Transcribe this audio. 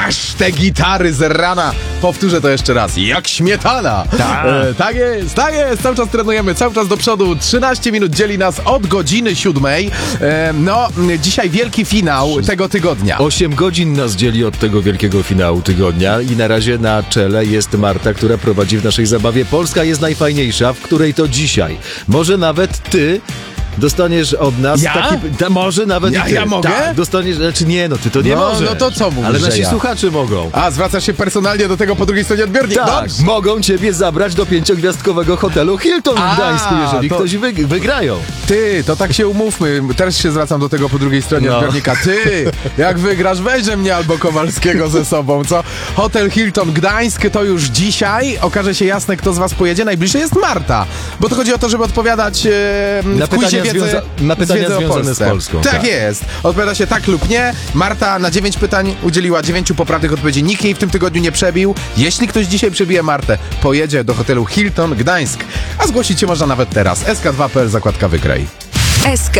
Aż te gitary z rana. Powtórzę to jeszcze raz. Jak śmietana. Tak jest. Cały czas trenujemy, cały czas do przodu. 13 minut dzieli nas od godziny 7. Dzisiaj wielki finał tego tygodnia. 8 godzin nas dzieli od tego wielkiego finału tygodnia i na razie na czele jest Marta, która prowadzi w naszej zabawie Polska jest najfajniejsza, w której to dzisiaj. Może nawet ty dostaniesz od nas może nawet i ty. Ja mogę? Dostaniesz, znaczy nie, ty to nie możesz. No to co mówisz, ale że nasi ja? słuchacze mogą. A, zwracasz się personalnie do tego po drugiej stronie odbiornika. Tak, mogą ciebie zabrać do 5-gwiazdkowego hotelu Hilton w Gdańsku, jeżeli ktoś wygrają. Ty, to tak się umówmy. Też się zwracam do tego po drugiej stronie odbiornika. Ty, jak wygrasz, weźże mnie albo Kowalskiego ze sobą, co? Hotel Hilton Gdańsk to już dzisiaj. Okaże się jasne, kto z was pojedzie. Najbliżej jest Marta. Bo to chodzi o to, żeby odpowiadać Na pytania związane z Polską. Tak jest. Odpowiada się tak lub nie. Marta na 9 pytań udzieliła 9 poprawnych odpowiedzi. Nikt jej w tym tygodniu nie przebił. Jeśli ktoś dzisiaj przebije Martę, pojedzie do hotelu Hilton Gdańsk. A zgłosić się można nawet teraz. sk2.pl, zakładka wygraj. SK.